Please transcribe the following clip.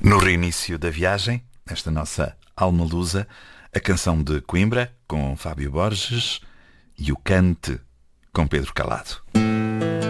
No reinício da viagem, esta nossa alma lusa, a canção de Coimbra, com Fábio Borges, e o Cante, com Pedro Calado.